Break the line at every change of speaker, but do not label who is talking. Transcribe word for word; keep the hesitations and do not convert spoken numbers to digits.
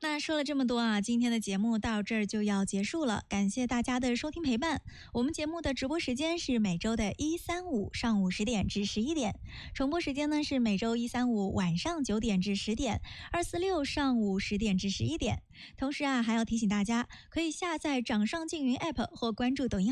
那说了这么多啊，今天的节目到这儿就要结束了，感谢大家的收听陪伴。我们节目的直播时间是每周的一三五上午十点至十一点，重播时间呢是每周一三五晚上九点至十点，二四六上午十点至十一点。同时啊，还要提醒大家可以下载掌上静云 App 或关注抖音